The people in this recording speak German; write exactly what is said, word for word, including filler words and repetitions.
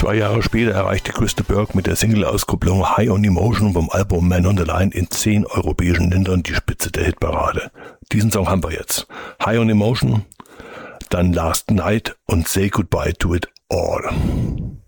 Zwei Jahre später erreichte Chris de Burgh mit der Single-Auskopplung High on Emotion vom Album Man on the Line in zehn europäischen Ländern die Spitze der Hitparade. Diesen Song haben wir jetzt. High on Emotion, dann Last Night und Say Goodbye to It All.